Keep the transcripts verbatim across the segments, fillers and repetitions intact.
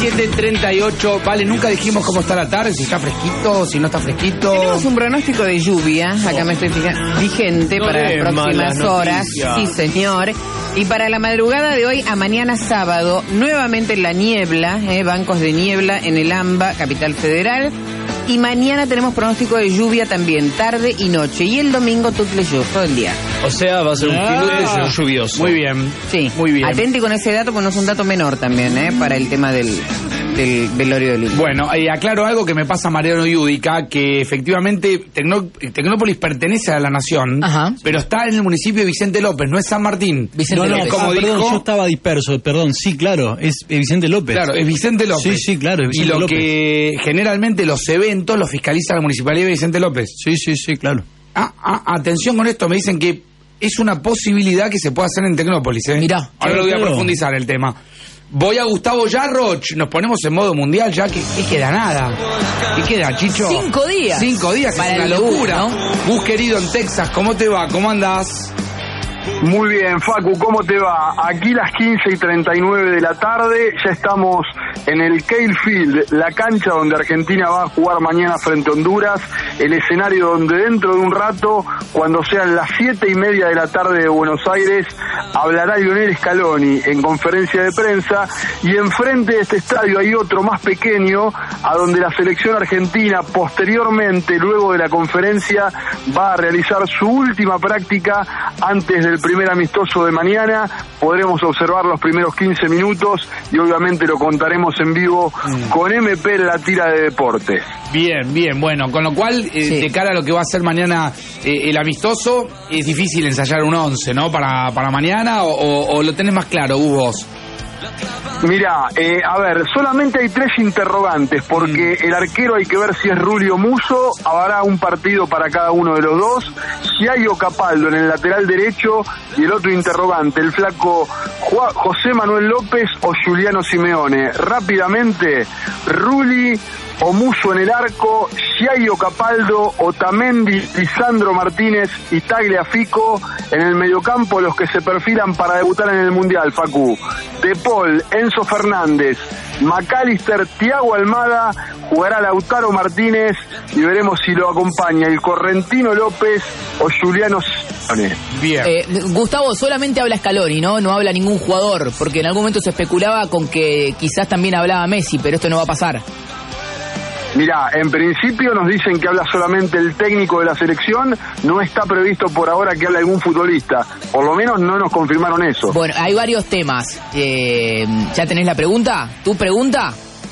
diecisiete treinta y ocho. Vale, nunca dijimos cómo está la tarde, si está fresquito, si no está fresquito. Tenemos un pronóstico de lluvia, acá me estoy fijando, vigente No para es las próximas mala horas. noticia. Sí, señor. Y para la madrugada de hoy a mañana sábado, nuevamente la niebla, eh, bancos de niebla en el AMBA, Capital Federal. Y mañana tenemos pronóstico de lluvia también, tarde y noche. Y el domingo tutleyo, todo el día. O sea, va a ser un fin de Ah. lluvioso. Muy bien. Sí, Muy bien. Atente con ese dato, porque no es un dato menor también, ¿eh? Para el tema del, del velorio del Indio. Bueno, eh, aclaro algo que me pasa a Mariano Yudica, que efectivamente Tecno- Tecnópolis pertenece a la Nación, Ajá. pero está en el municipio de Vicente López, no es San Martín. Vicente No, no, López. como ah, perdón, dijo- yo estaba disperso, perdón, sí, claro, es eh, Vicente López. Claro, es Vicente López. Sí, sí, claro, es Y Vicente lo López. que generalmente los eventos los fiscaliza la Municipalidad de Vicente López. Sí, sí, sí, claro. Ah, ah, atención con esto, me dicen que es una posibilidad que se pueda hacer en Tecnópolis, ¿eh? Mirá. Ahora lo voy a Claro. profundizar el tema. Voy a Gustavo Yarroch, nos ponemos en modo mundial ya que, que queda nada. ¿Qué queda, Chicho? Cinco días. Cinco días, que Para es una el debut, locura. ¿no? Gus querido en Texas, ¿cómo te va? ¿Cómo andás? Muy bien, Facu, ¿cómo te va? Aquí las quince y treinta y nueve de la tarde, ya estamos en el Cale Field, la cancha donde Argentina va a jugar mañana frente a Honduras, el escenario donde dentro de un rato, cuando sean las siete y media de la tarde de Buenos Aires, hablará Lionel Scaloni en conferencia de prensa, y enfrente de este estadio hay otro más pequeño, a donde la selección argentina posteriormente, luego de la conferencia, va a realizar su última práctica antes del primer amistoso de mañana. Podremos observar los primeros quince minutos y obviamente lo contaremos en vivo Mm. con M P en la tira de deportes. Bien, bien, bueno, con lo cual, eh, Sí. de cara a lo que va a ser mañana eh, el amistoso, es difícil ensayar un once, ¿no? Para, para mañana, o, o- o lo tenés más claro, Gus, vos. Mirá, eh, a ver, solamente hay tres interrogantes, porque el arquero hay que ver si es Rulli o Musso, habrá un partido para cada uno de los dos, si hay Capaldo en el lateral derecho, y el otro interrogante, el flaco Ju- José Manuel López o Giuliano Simeone. Rápidamente, Rulli o Musso en el arco, Giaio Capaldo, Otamendi, Lisandro Martínez y Tagliafico en el mediocampo, los que se perfilan para debutar en el Mundial, Facu. De Paul, Enzo Fernández, McAllister, Thiago Almada, jugará Lautaro Martínez y veremos si lo acompaña el Correntino López o Giuliano Simeone. Bien. Eh, Gustavo, solamente habla Scaloni, ¿no? No habla ningún jugador, porque en algún momento se especulaba con que quizás también hablaba Messi, pero esto no va a pasar. Mirá, en principio nos dicen que habla solamente el técnico de la selección, no está previsto por ahora que hable algún futbolista, por lo menos no nos confirmaron eso. Bueno, hay varios temas. Eh, ¿Ya tenés la pregunta? ¿Tu pregunta?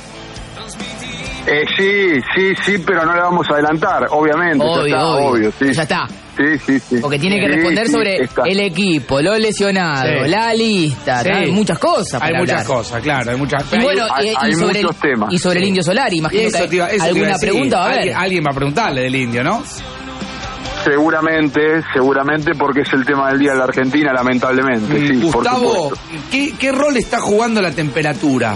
Eh, sí, sí, sí, pero no le vamos a adelantar, obviamente, Obvio, ya está, obvio. obvio, sí. Ya está. Sí, sí, sí. Porque tiene que Sí, responder sí, sobre está. el equipo, los lesionados, Sí. la lista, Sí. hay muchas cosas Hay para muchas hablar. cosas, claro, hay muchas. Y bueno, Hay- y, y hay sobre muchos el, temas. y sobre el Indio Solari, imagino Eso que te iba- eso te iba a alguna decir. pregunta va a haber. Alguien, alguien va a preguntarle del Indio, ¿no? Seguramente, seguramente porque es el tema del día de la Argentina, lamentablemente, sí, por Gustavo, supuesto. ¿qué, ¿qué rol está jugando la temperatura?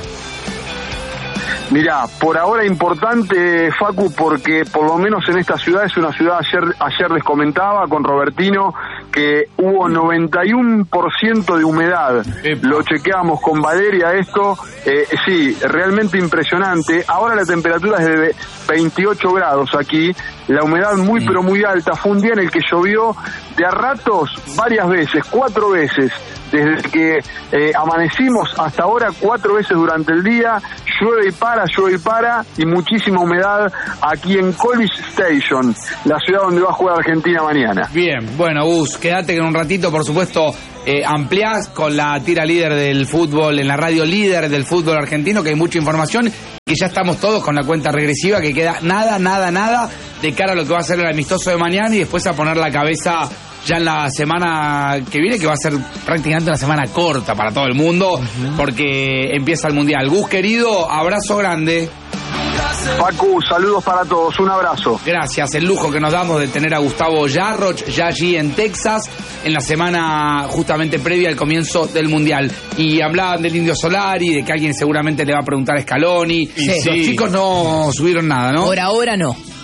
Mirá, por ahora importante, Facu, porque por lo menos en esta ciudad, es una ciudad, ayer ayer les comentaba con Robertino, que hubo noventa y uno por ciento de humedad. Epa. Lo chequeamos con Valeria esto, eh, sí, realmente impresionante. Ahora la temperatura es de veintiocho grados aquí, la humedad muy pero muy alta. Fue un día en el que llovió de a ratos varias veces, cuatro veces. Desde que eh, amanecimos hasta ahora, cuatro veces durante el día, llueve y para, llueve y para, y muchísima humedad aquí en College Station, la ciudad donde va a jugar Argentina mañana. Bien, bueno, Gus, quédate que en un ratito, por supuesto, eh, ampliás con la tira líder del fútbol, en la radio líder del fútbol argentino, que hay mucha información, que ya estamos todos con la cuenta regresiva, que queda nada, nada, nada de cara a lo que va a ser el amistoso de mañana, y después a poner la cabeza ya en la semana que viene, que va a ser prácticamente una semana corta para todo el mundo, uh-huh. porque empieza el Mundial. Gus, querido, abrazo grande. Pacu, saludos para todos, un abrazo. Gracias, el lujo que nos damos de tener a Gustavo Yarroch ya allí en Texas, en la semana justamente previa al comienzo del Mundial. Y hablaban del Indio Solari, de que alguien seguramente le va a preguntar a Scaloni. Sí. Los chicos no subieron nada, ¿no? Por ahora no.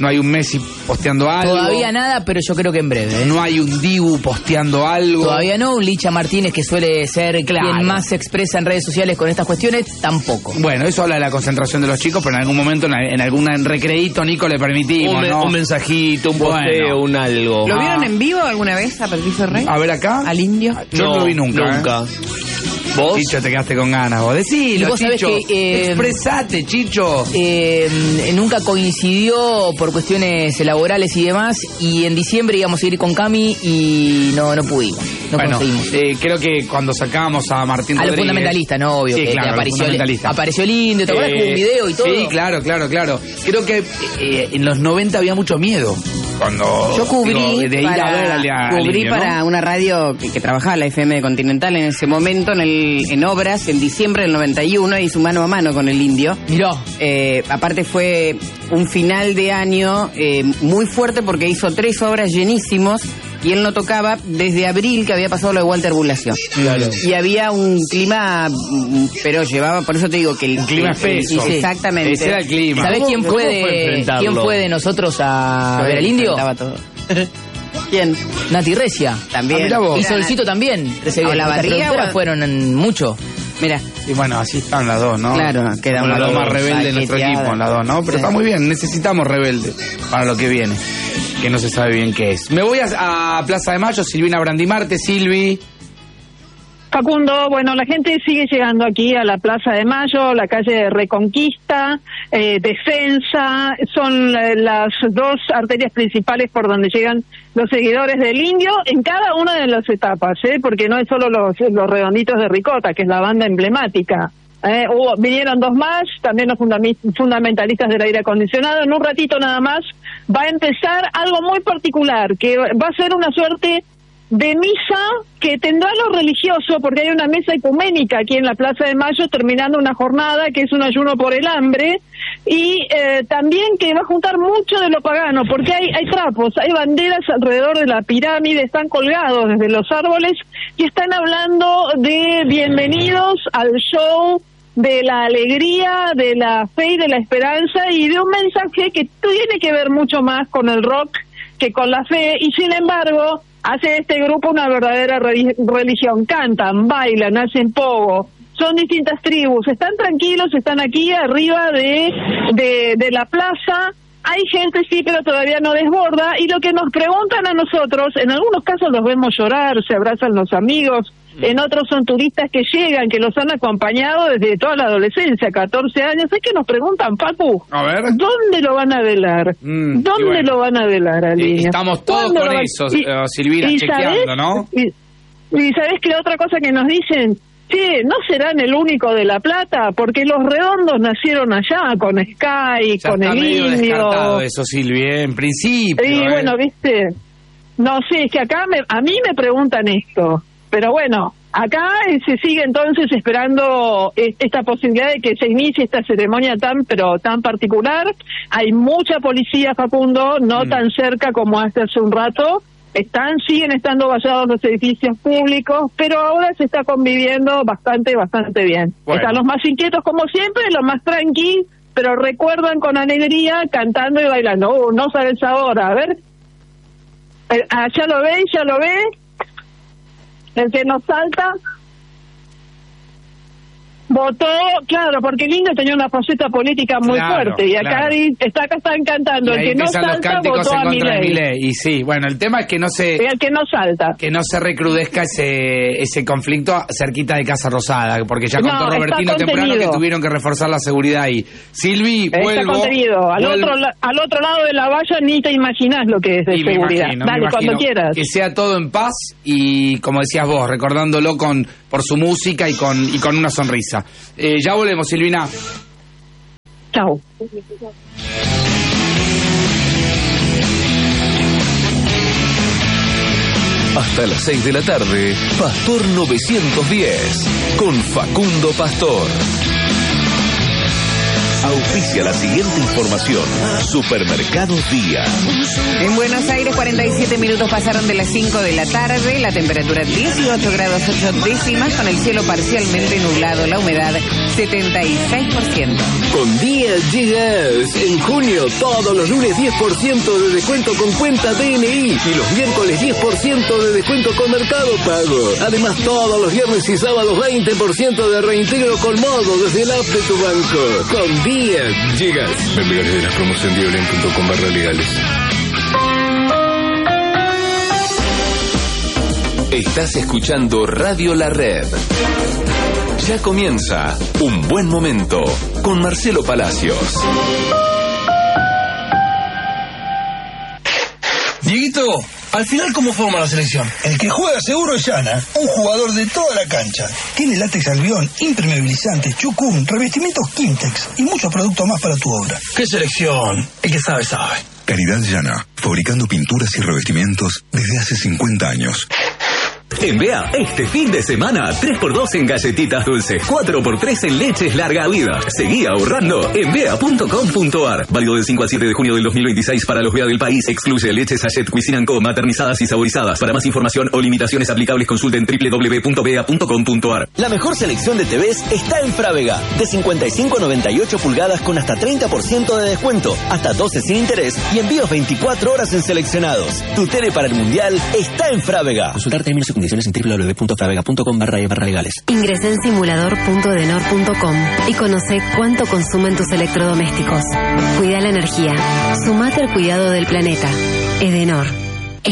no hay un Messi posteando algo. Todavía nada, pero yo creo que en breve. ¿eh? No hay un Dibu posteando algo. Todavía no, un Licha Martínez, que suele ser Claro. quien más se expresa en redes sociales con estas cuestiones, tampoco. Bueno, eso habla de la concentración de los chicos, pero en algún momento, en, en algún recreíto, Nico, le permitimos, Un, me- ¿no? un mensajito, un Bueno. posteo, un algo. ¿Lo Ah. vieron en vivo alguna vez a Patricio Rey? A ver acá. ¿Al indio? Yo no lo vi nunca. Nunca. ¿eh? ¿Vos? Chicho, te quedaste con ganas, vos. Decilo, Y vos sabés Chicho. que, eh, Expresate, Chicho. Eh, nunca coincidió por cuestiones laborales y demás, y en diciembre íbamos a ir con Cami y no no pudimos, no bueno, conseguimos. eh, creo que cuando sacábamos a Martín A los Rodríguez... fundamentalistas, ¿no? Obvio, Sí, que, claro, que a los apareció, fundamentalistas. apareció el indio, ¿te acuerdas que hubo un video y todo? Sí, claro, claro, claro. Creo que eh, en los noventa había mucho miedo. Cuando... Yo cubrí digo, de ir a ver para, al- al cubrí indio, ¿no? para una radio que, que trabajaba la F M de Continental en ese momento, en, el, en obras, en diciembre del noventa y uno, hizo mano a mano con el indio. Mirá. Eh, aparte fue un final de año eh, muy fuerte porque hizo tres obras llenísimos y él no tocaba desde abril, que había pasado lo de Walter Bulación. Claro. Y había un clima, mm, pero llevaba, por eso te digo que el Un clima el- el- espeso. sí, exactamente. Ese era el clima. ¿Sabés ¿Cómo- quién cómo fue, fue de, enfrentarlo? quién fue de nosotros a Yo ver al indio? enfrentaba todo. ¿Quién? Nati Recia. También. Ah, mirá vos. Y Solcito también. O la Barriga, productoras o- fueron en mucho. Mira, Y bueno, así están las dos, ¿no? Claro, queda Como una las dos más dos rebeldes de nuestro paqueteadas. equipo, las dos, ¿no? Pero Sí. está muy bien, necesitamos rebeldes para lo que viene, que no se sabe bien qué es. Me voy a, a Plaza de Mayo, Silvina Brandimarte, Silvi. Facundo, bueno, la gente sigue llegando aquí a la Plaza de Mayo, la calle Reconquista, eh, Defensa, son eh, las dos arterias principales por donde llegan los seguidores del indio en cada una de las etapas, ¿eh? Porque no es solo los, los redonditos de Ricota, que es la banda emblemática. Eh, hubo, vinieron dos más, también los fundami- fundamentalistas del aire acondicionado. En un ratito nada más va a empezar algo muy particular, que va a ser una suerte de misa que tendrá lo religioso, porque hay una mesa ecuménica aquí en la Plaza de Mayo terminando una jornada que es un ayuno por el hambre, y eh, también que va a juntar mucho de lo pagano, porque hay, hay trapos, hay banderas alrededor de la pirámide, están colgados desde los árboles y están hablando de bienvenidos al show de la alegría, de la fe y de la esperanza, y de un mensaje que tiene que ver mucho más con el rock que con la fe, y sin embargo hace este grupo una verdadera re- religión. Cantan, bailan, hacen pogo, son distintas tribus, están tranquilos, están aquí arriba de, de, de la plaza. Hay gente, sí, pero todavía no desborda, y lo que nos preguntan a nosotros, en algunos casos los vemos llorar, se abrazan los amigos, en otros son turistas que llegan, que los han acompañado desde toda la adolescencia, catorce años, es que nos preguntan, Papu, A ver. ¿dónde lo van a velar? Mm, y ¿Dónde bueno. lo van a velar al Eh, niño? estamos todos ¿Cuándo con lo van- eso, y- eh, Silvina, y chequeando, ¿sabés? ¿no? Y, y ¿sabés qué otra cosa que nos dicen? Che, ¿no serán el único de La Plata? Porque los redondos nacieron allá, con Sky, Ya con está el medio descartado indio. eso, Silvi, eh, en principio. Y eh. bueno, viste, no sé, es que acá me, a mí me preguntan esto, pero bueno, acá eh, se sigue entonces esperando eh, esta posibilidad de que se inicie esta ceremonia tan, pero tan particular. Hay mucha policía, Facundo, no Mm. tan cerca como hace hace un rato. Están, siguen estando vallados los edificios públicos, pero ahora se está conviviendo bastante, bastante bien. Bueno. Están los más inquietos como siempre, los más tranqui, pero recuerdan con alegría, cantando y bailando. Uh, no sabes ahora, a ver. Eh, ah, ya lo ve, ya lo ve. El que nos salta. Votó, claro, porque el indio tenía una faceta política muy Claro, fuente, y acá, claro. di- está, acá están Y cantando. El ahí que no empiezan los salta cánticos votó en a contra de Milei. Milei. Y sí, bueno, el tema es que no se... El que no salta. que no se recrudezca ese ese conflicto cerquita de Casa Rosada, porque ya No, contó está Robertino temprano contenido. que tuvieron que reforzar la seguridad ahí. Silvi, Está vuelvo. contenido. Al vuelvo. otro, la- al otro lado de la valla ni te imaginás lo que es de Y me seguridad. imagino, me Dale, cuando imagino. quieras. Que sea todo en paz y, como decías vos, recordándolo con por su música y con y con una sonrisa. Eh, ya volvemos, Silvina. Chau. Hasta las seis de la tarde, Pastor novecientos diez, con Facundo Pastor. Auspicia la siguiente información. Supermercado Día. En Buenos Aires, cuarenta y siete minutos pasaron de las cinco de la tarde, la temperatura dieciocho grados ocho décimas, con el cielo parcialmente nublado, la humedad setenta y seis por ciento. Con Día Gigas, en junio todos los lunes diez por ciento de descuento con cuenta D N I y los miércoles diez por ciento de descuento con Mercado Pago. Además todos los viernes y sábados veinte por ciento de reintegro con modo desde el app de tu banco. Con Día Gigas. Ven legales de las promos en diolen punto com barra legales. Estás escuchando Radio La Red. Ya comienza Un Buen Momento con Marcelo Palacios. Dieguito, al final, ¿cómo forma la selección? El que juega seguro es Yana, un jugador de toda la cancha. Tiene látex albión, impermeabilizantes, chucún, revestimientos Quintex y muchos productos más para tu obra. ¿Qué selección? El que sabe, sabe. Calidad Yana, fabricando pinturas y revestimientos desde hace cincuenta años. En B A, este fin de semana, tres por dos en galletitas dulces, cuatro por tres en leches larga vida. Seguí ahorrando en B E A punto com punto A R. Válido del cinco al siete de junio del dos mil veintiséis para los B E A del país. Excluye leches Sachet Cuisine and Co, maternizadas y saborizadas. Para más información o limitaciones aplicables, consulten doble u doble u doble u punto b e a punto com punto a r. La mejor selección de T Vs está en Frávega. De cincuenta y cinco a noventa y ocho pulgadas con hasta treinta por ciento de descuento, hasta doce sin interés y envíos veinticuatro horas en seleccionados. Tu tele para el Mundial está en Frávega. Consultar términos y condiciones en doble u doble u doble u punto fravega punto com barra e barra legales. Ingresa en simulador punto edenor punto com y conoce cuánto consumen tus electrodomésticos. Cuida la energía. Sumate al cuidado del planeta. Edenor.